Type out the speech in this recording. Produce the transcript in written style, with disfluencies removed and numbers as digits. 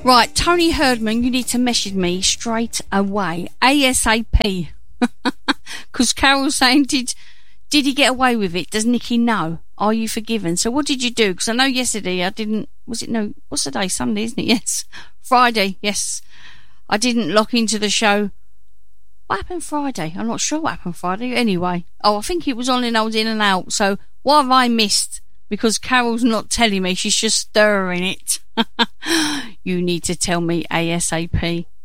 Right, Tony Herdman, you need to message me straight away, ASAP. Because Carol's saying, did he get away with it? Does Nikki know? Are you forgiven? So what did you do? Because I know yesterday I didn't... Was it... No, what's the day? Sunday, isn't it? Yes. Friday, yes. I didn't lock into the show. What happened Friday? I'm not sure what happened Friday. Anyway. Oh, I think it was on and I was in and out. So what have I missed? Because Carol's not telling me. She's just stirring it. You need to tell me ASAP.